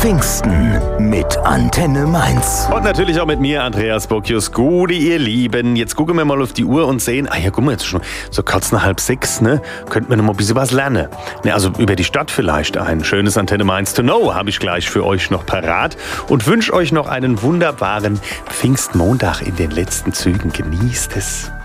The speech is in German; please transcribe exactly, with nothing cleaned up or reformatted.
Pfingsten mit Antenne Mainz. Und natürlich auch mit mir, Andreas Bocchius. Gute, ihr Lieben. Jetzt gucken wir mal auf die Uhr und sehen, ah ja, guck mal, jetzt schon so kurz nach halb sechs, ne? Könnten wir noch mal ein bisschen was lernen. Ne, also über die Stadt vielleicht. Ein schönes Antenne Mainz to know habe ich gleich für euch noch parat. Und wünsche euch noch einen wunderbaren Pfingstmontag in den letzten Zügen. Genießt es.